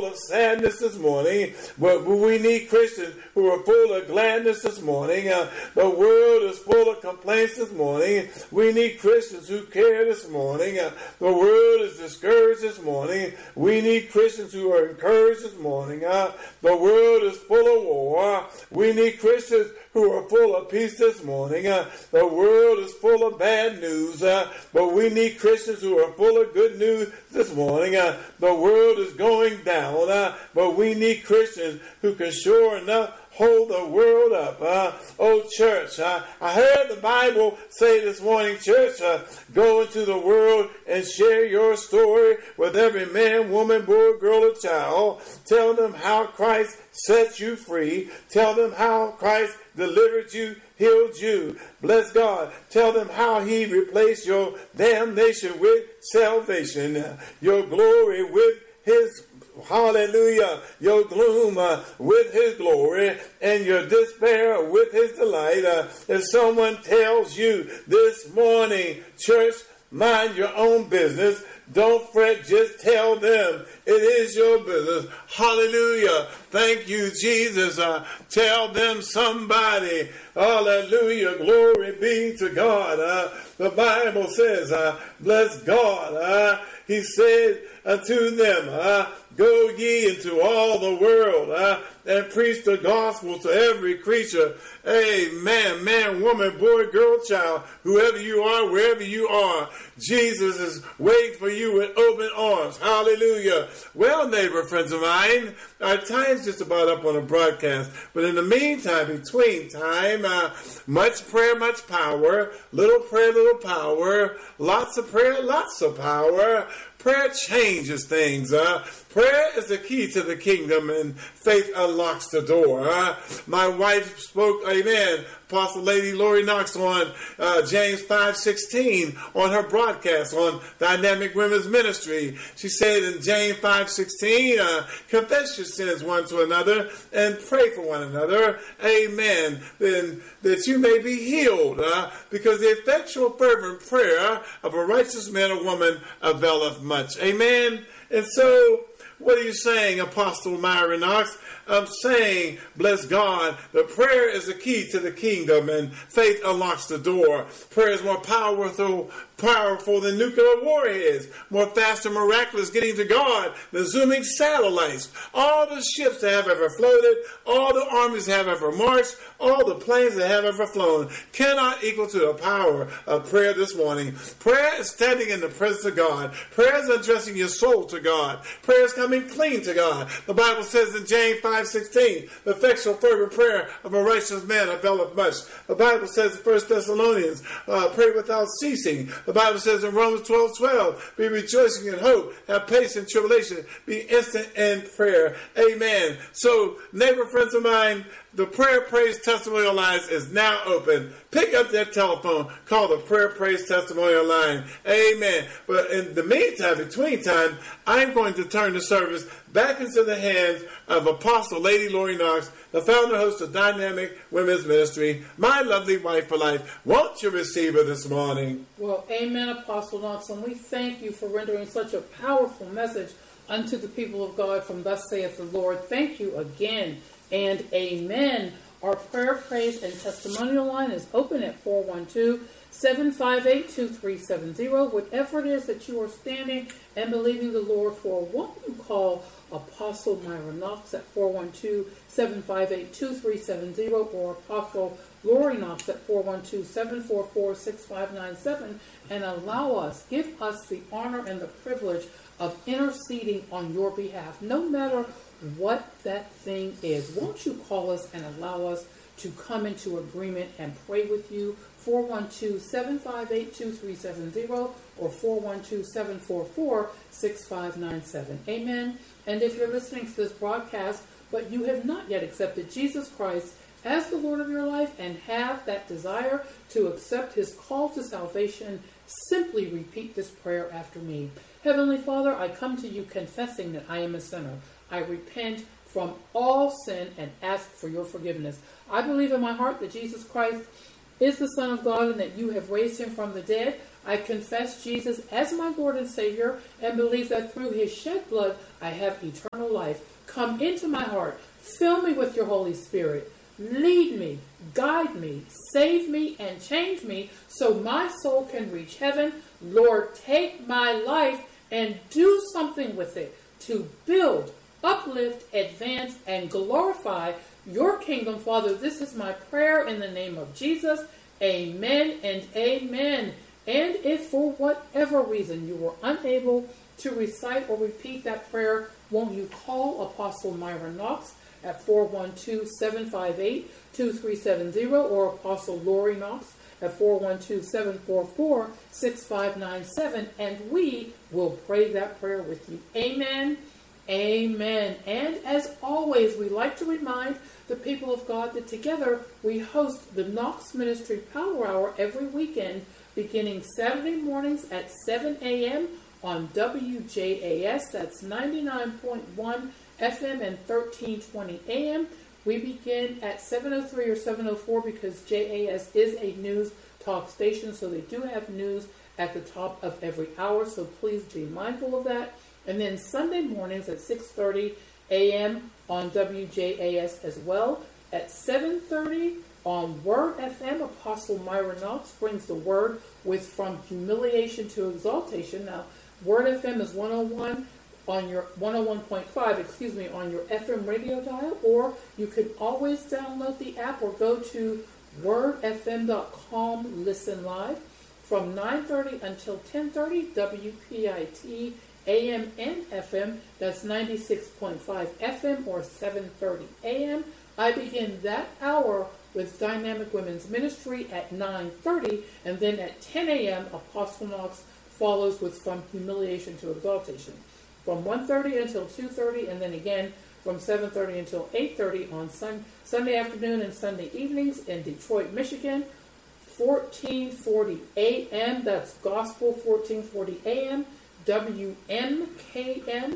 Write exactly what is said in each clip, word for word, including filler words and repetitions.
of sadness this morning, but we need Christians who are full of gladness this morning. Uh, the world is full of complaints this morning. We need Christians who care this morning. Uh, the world is discouraged this morning. We need Christians who are encouraged this morning. Uh, the world is full of war. We need Christians who are full of peace this morning. Uh, the world is full of bad news, uh, but we need Christians who are full of good news this morning. Uh, the world is going down, uh, but we need Christians who can sure enough hold the world up. Uh, oh, church, uh, I heard the Bible say this morning, church, uh, go into the world and share your story with every man, woman, boy, girl, or child. Tell them how Christ set you free. Tell them how Christ delivered you, healed you. Bless God. Tell them how he replaced your damnation with salvation, uh, your glory with his hallelujah, your gloom uh, with his glory, and your despair with his delight. Uh, if someone tells you this morning, church, mind your own business, don't fret, just tell them it is your business. Hallelujah. Thank you, Jesus. Uh, tell them somebody. Hallelujah. Glory be to God. Uh, the Bible says, uh, bless God. Uh, he said unto them, uh, go ye into all the world uh, and preach the gospel to every creature. Amen. Man, woman, boy, girl, child, whoever you are, wherever you are, Jesus is waiting for you with open arms. Hallelujah. Well, neighbor, friends of mine, our time's just about up on the broadcast. But in the meantime, between time, uh, much prayer, much power. Little prayer, little power. Lots of prayer, lots of power. Prayer changes things. Uh, prayer is the key to the kingdom, and faith unlocks the door. Uh, my wife spoke, amen, Apostle Lady Lori Knox on uh, James five sixteen on her broadcast on Dynamic Women's Ministry. She said in James five sixteen, uh, confess your sins one to another and pray for one another. Amen. Then that you may be healed, uh, because the effectual fervent prayer of a righteous man or woman availeth much. Amen. And so, what are you saying, Apostle Myron Knox? I'm saying, bless God, the prayer is the key to the kingdom, and faith unlocks the door. Prayer is more powerful, powerful than nuclear warheads, more fast and miraculous getting to God than zooming satellites. All the ships that have ever floated, all the armies that have ever marched, all the planes that have ever flown cannot equal to the power of prayer this morning. Prayer is standing in the presence of God. Prayer is addressing your soul to God. Prayer is coming clean to God. The Bible says in James five sixteen, the effectual fervent prayer of a righteous man availeth much. The Bible says in First Thessalonians, uh, pray without ceasing. The Bible says in Romans twelve twelve, be rejoicing in hope, have patience in tribulation, be instant in prayer. Amen. So, neighbor, friends of mine, the Prayer Praise Testimonial Lines is now open. Pick up that telephone. Call the Prayer Praise Testimonial Line. Amen. But in the meantime, between time, I'm going to turn the service back into the hands of Apostle Lady Lori Knox, the founder host of Dynamic Women's Ministry, my lovely wife for life. Won't you receive her this morning? Well, amen, Apostle Knox, and we thank you for rendering such a powerful message unto the people of God from Thus Saith the Lord. Thank you again. And amen. Our prayer, praise, and testimonial line is open at four one two, seven five eight, two three seven zero. Whatever it is that you are standing and believing the Lord for, won't you call Apostle Myra Knox at four one two, seven five eight, two three seven zero or Apostle Lori Knox at four one two, seven four four, six five nine seven and allow us, give us the honor and the privilege of interceding on your behalf, no matter what that thing is. Won't you call us and allow us to come into agreement and pray with you? four one two, seven five eight, two three seven zero or four one two, seven four four, six five nine seven. Amen. And if you're listening to this broadcast, but you have not yet accepted Jesus Christ as the Lord of your life and have that desire to accept his call to salvation, simply repeat this prayer after me. Heavenly Father, I come to you confessing that I am a sinner. I repent from all sin and ask for your forgiveness. I believe in my heart that Jesus Christ is the Son of God and that you have raised him from the dead. I confess Jesus as my Lord and Savior and believe that through his shed blood I have eternal life. Come into my heart. Fill me with your Holy Spirit. Lead me, guide me, save me, and change me so my soul can reach heaven. Lord, take my life and do something with it to build, uplift, advance, and glorify your kingdom. Father, this is my prayer in the name of Jesus. Amen and amen. And if for whatever reason you were unable to recite or repeat that prayer, won't you call Apostle Myra Knox at four one two, seven five eight, two three seven zero or Apostle Lori Knox at four one two, seven four four, six five nine seven, and we will pray that prayer with you. Amen. Amen. And as always, we like to remind the people of God that together we host the Knox Ministry Power Hour every weekend, beginning Saturday mornings at seven a.m. on W J A S. That's ninety-nine point one F M and thirteen twenty A M. We begin at seven oh three or seven oh four because J A S is a news talk station, so they do have news at the top of every hour, so please be mindful of that. And then Sunday mornings at six thirty a m on W J A S as well. At seven thirty on Word F M, Apostle Myra Knox brings the word with From Humiliation to Exaltation. Now, Word F M is one oh one on your one oh one point five, excuse me, on your F M radio dial, or you can always download the app or go to word f m dot com, listen live from nine thirty until ten thirty, W P I T A M and F M. That's ninety-six point five F M or seven thirty A M. I begin that hour with Dynamic Women's Ministry at nine thirty, and then at ten a m Apostle Knox follows with From Humiliation to Exaltation. From one thirty until two thirty, and then again from seven thirty until eight thirty on sun, Sunday afternoon and Sunday evenings in Detroit, Michigan. fourteen forty A M, that's Gospel, fourteen forty A M, W M K N.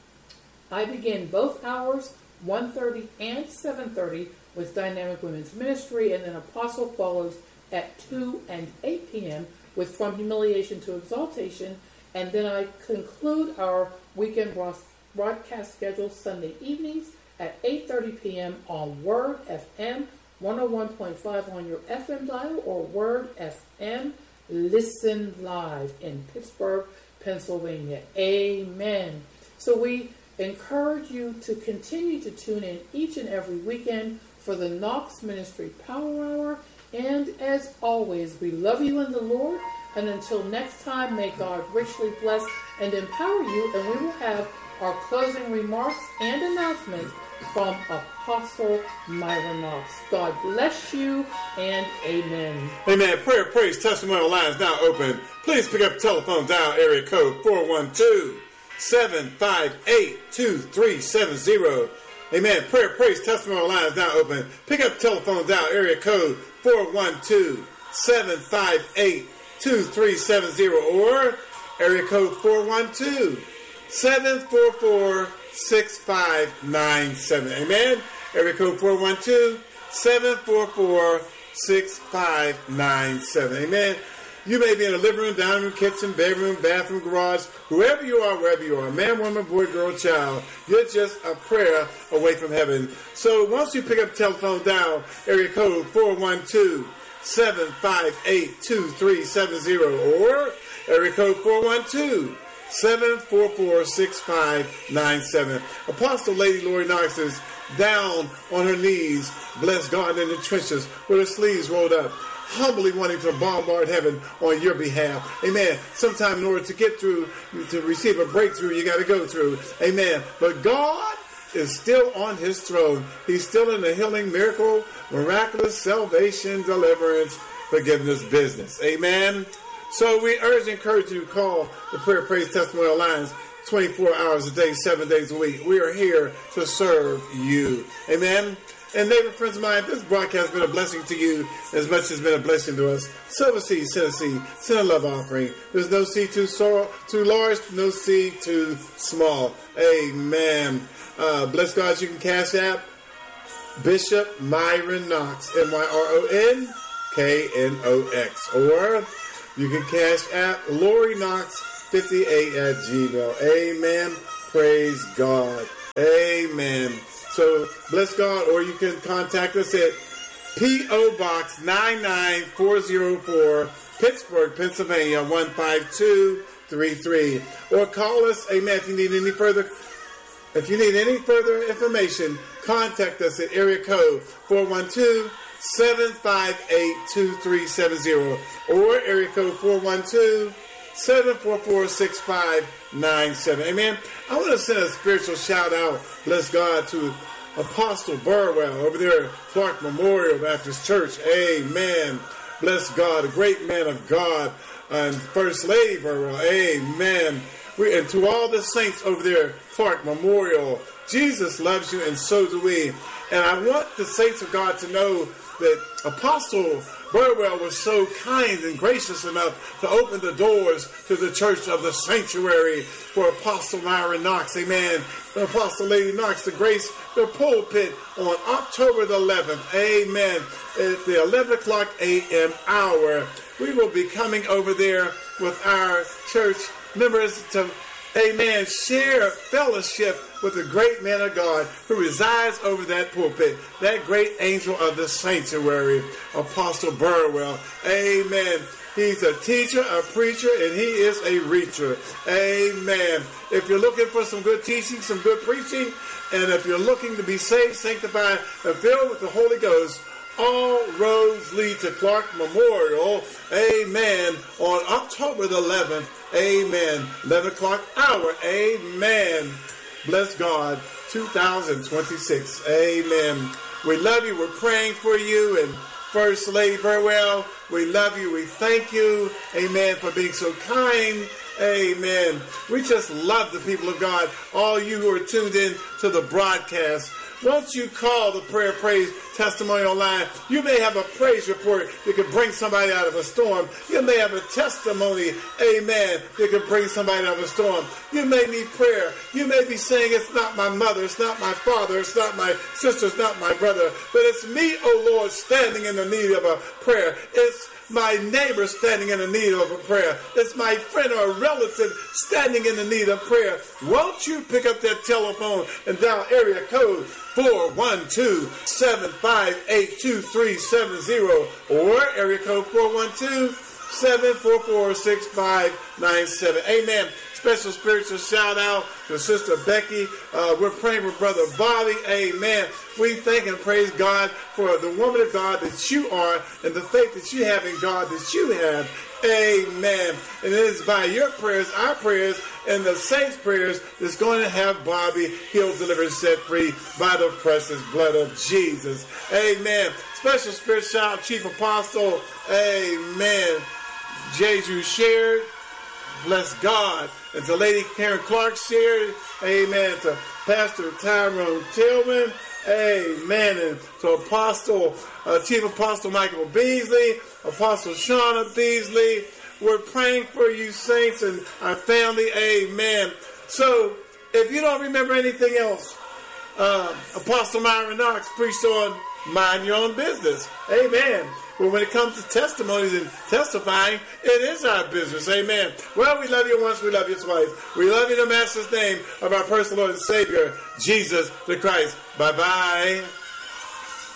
I begin both hours, one thirty and seven thirty, with Dynamic Women's Ministry, and then Apostle follows at two and eight p m with From Humiliation to Exaltation. And then I conclude our weekend broadcast schedule Sunday evenings at eight thirty p m on Word F M, one oh one point five on your F M dial, or Word F M Listen Live in Pittsburgh, Pennsylvania. Amen. So we encourage you to continue to tune in each and every weekend for the Knox Ministry Power Hour. And as always, we love you in the Lord. And until next time, may God richly bless and empower you. And we will have our closing remarks and announcements from Apostle Myra Knox. God bless you, and amen. Amen. Prayer, praise, testimonial lines now open. Please pick up the telephone, dial area code four one two, seven five eight, two three seven zero. Amen. Prayer, praise, testimonial lines now open. Pick up the telephone, dial area code four one two, seven five eight, two three seven zero, or area code four one two, seven four four, six five nine seven. Amen. Area code four one two, seven four four, six five nine seven. Amen. You may be in a living room, dining room, kitchen, bedroom, bathroom, garage, whoever you are, wherever you are, man, woman, boy, girl, child, you're just a prayer away from heaven. So once you pick up the telephone, dial area code four one two, seven five eight, two three seven zero, or area code four one two, seven four four, six five nine seven. Apostle Lady Lori Knox is down on her knees, bless God, in the trenches with her sleeves rolled up, humbly wanting to bombard heaven on your behalf. Amen. Sometime in order to get through, to receive a breakthrough, you got to go through. Amen. But God is still on his throne. He's still in the healing, miracle, miraculous salvation, deliverance, forgiveness business. Amen. So we urge and encourage you to call the Prayer, Praise, Testimonial lines twenty-four hours a day, seven days a week. We are here to serve you. Amen. And neighbor friends of mine, this broadcast has been a blessing to you as much as it's been a blessing to us. Sow a seed, send a seed, send a love offering. There's no seed too, so, too large, no seed too small. Amen. Uh, bless God, you can cash app Bishop Myron Knox, M Y R O N K N O X. Or You can cash app Lori Knox fifty-eight at Gmail. Amen. Praise God. Amen. So bless God, or you can contact us at P O Box nine nine four zero four, Pittsburgh, Pennsylvania one five two three three, or call us. Amen. If you need any further, if you need any further information, contact us at area code four one two, seven five eight, two three seven zero or area code four one two, seven four four, six five nine seven. Amen. I want to send a spiritual shout out, bless God, to Apostle Burwell over there at Clark Memorial Baptist Church. Amen. Bless God, a great man of God, and First Lady Burwell. Amen. We, and to all the saints over there at Clark Memorial, Jesus loves you, and so do we. And I want the saints of God to know that Apostle Burwell was so kind and gracious enough to open the doors to the church of the sanctuary for Apostle Myron Knox. Amen. Apostle Lady Knox to grace the pulpit on October the eleventh. Amen. At the eleven o'clock a.m. hour. We will be coming over there with our church members to, amen, share fellowship with the great man of God who resides over that pulpit, that great angel of the sanctuary, Apostle Burwell. Amen. He's a teacher, a preacher, and he is a reacher. Amen. If you're looking for some good teaching, some good preaching, and if you're looking to be saved, sanctified, and filled with the Holy Ghost, all roads lead to Clark Memorial. Amen. On October the eleventh. Amen. eleven o'clock hour. Amen. Bless God. two thousand twenty-six. Amen. We love you. We're praying for you. And First Lady Burwell, we love you. We thank you. Amen. For being so kind. Amen. We just love the people of God. All you who are tuned in to the broadcast. Once you call the prayer, praise, testimony online, you may have a praise report that could bring somebody out of a storm. You may have a testimony, amen, that could bring somebody out of a storm. You may need prayer. You may be saying, it's not my mother, it's not my father, it's not my sister, it's not my brother, but it's me, oh Lord, standing in the need of a prayer. It's my neighbor standing in the need of a prayer. It's my friend or a relative standing in the need of prayer. Won't you pick up that telephone and dial area code four one two, seven five eight, two three seven zero or area code four one two, seven four four, six five nine seven. Amen. Special spiritual shout out to Sister Becky. Uh, we're praying for Brother Bobby. Amen. We thank and praise God for the woman of God that you are and the faith that you have in God that you have. Amen. And it is by your prayers, our prayers, and the saints' prayers that's going to have Bobby healed, delivered, set free by the precious blood of Jesus. Amen. Special spiritual shout out, Chief Apostle. Amen. Jeju shared. Bless God. And to Lady Karen Clark shared. Amen. To Pastor Tyrone Tillman. Amen. And to Apostle, uh, Chief Apostle Michael Beasley, Apostle Shauna Beasley. We're praying for you saints and our family. Amen. So, if you don't remember anything else, uh, Apostle Myron Knox preached on mind your own business. Amen. But when it comes to testimonies and testifying, it is our business. Amen. Well, we love you once, we love you twice. We love you in the Master's name of our personal Lord and Savior, Jesus the Christ. Bye-bye.